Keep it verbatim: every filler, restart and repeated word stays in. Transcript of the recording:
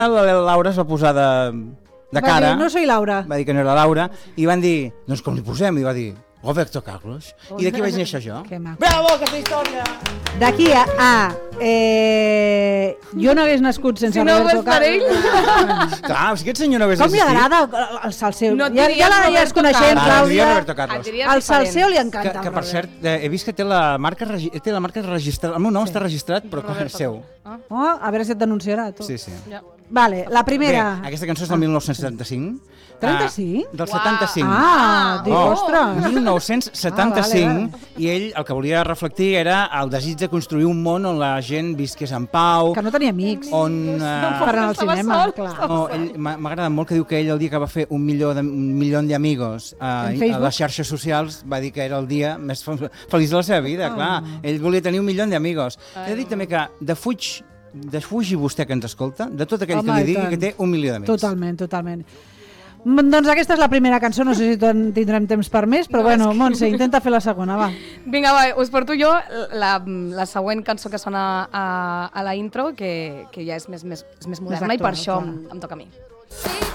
la Laura es va posar de, de cara. Va dir, no soy Laura. Va dir que no era Laura. I van dir, doncs com li posem? I va dir, Roberto Carlos. I d'aquí vaig néixer jo. Bravo, aquesta història! D'aquí a... a eh, jo no hagués nascut sense si no Roberto Carlos. Si Clar, si aquest senyor no hagués Com li existit... agrada el salseu? No ja, ja, la, ja es coneixem, Carlos. Clàudia. Ah, Roberto Carlos. El salseu li Que, encanta. que per cert, eh, he vist que té la marca, regi té la marca registrada. El meu nom sí. està registrat, però com és seu. Oh, a veure si et denunciarà, tu. Sí, sí. Ja. Vale, la primera. Bé, aquesta cançó és del mil nou-cents setanta-cinc. trenta-cinc? Uh, del setanta-cinc. Ah, dic, Oh, ostres. mil nou-cents setanta-cinc. Ah, vale, vale. I ell el que volia reflectir era el desig de construir un món on la gent visqués en pau. Que no tenia amics. On... Uh, Per anar al cinema, sol, clar. no, ell- m'ha m'ha agradat molt que diu que ell el dia que va fer un milió de, un milió d'amigos uh, En a Facebook? les xarxes socials va dir que era el dia més fe- feliç de la seva vida, Oh. clar. Ell volia tenir un milió d'amigos. He dit també que defuig, defugi vostè que ens escolta, de tot aquell Home, que li i digui tant. que té un milió d'amics. Totalment, totalment. Mm, Doncs aquesta és la primera cançó, no sé si ten- tindrem temps per més, però No, bueno, és que- Montse, intenta fer la segona, va. Vinga, va, us porto jo la, la següent cançó que sona a, a la intro, que, que ja és més, més, és més moderna Més i per actual, això clar. em, em toca a mi.